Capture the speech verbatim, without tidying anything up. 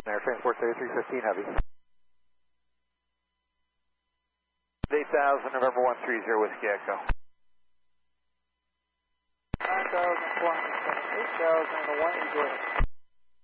Air Transport thirty-three fifteen Heavy. eight thousand, November one three zero, Whiskey Echo. nine thousand four hundred seven, eight thousand one zero.